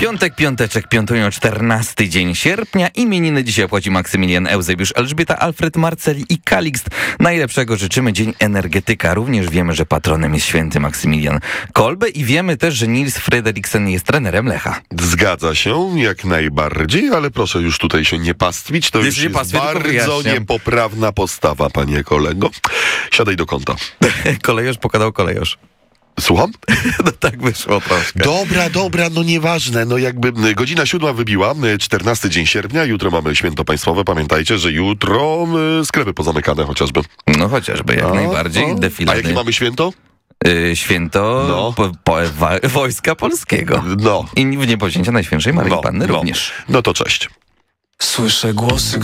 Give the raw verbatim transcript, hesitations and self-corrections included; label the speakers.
Speaker 1: Piątek, piąteczek, piątują czternasty dzień sierpnia. Imieniny dzisiaj obchodzi Maksymilian, Eusebiusz, Elżbieta, Alfred, Marceli i Kalikst. Najlepszego życzymy. Dzień energetyka. Również wiemy, że patronem jest święty Maksymilian Kolbe i wiemy też, że Nils Frederiksen jest trenerem Lecha.
Speaker 2: Zgadza się, jak najbardziej, ale proszę już tutaj się nie pastwić. To
Speaker 1: Wiesz,
Speaker 2: już
Speaker 1: nie
Speaker 2: jest
Speaker 1: pastwię, tylko
Speaker 2: bardzo
Speaker 1: wyjaśniam.
Speaker 2: niepoprawna postawa, panie kolego. Siadaj do kąta.
Speaker 1: Kolejosz pokadał kolejosz.
Speaker 2: Słucham?
Speaker 1: No tak wyszło troszkę.
Speaker 2: Dobra, dobra, no nieważne. No jakby y, godzina siódma wybiła, y, czternasty dzień sierpnia, jutro mamy święto państwowe. Pamiętajcie, że jutro y, sklepy pozamykane chociażby.
Speaker 1: No chociażby, jak
Speaker 2: A,
Speaker 1: najbardziej.
Speaker 2: a.
Speaker 1: Defilady.
Speaker 2: A jakie mamy święto?
Speaker 1: Y, święto
Speaker 2: No.
Speaker 1: po, po, wa, Wojska Polskiego.
Speaker 2: No.
Speaker 1: I w niebo księcia Najświętszej Maryi
Speaker 2: No,
Speaker 1: Panny
Speaker 2: no.
Speaker 1: również.
Speaker 2: No to cześć.
Speaker 3: Słyszę głosy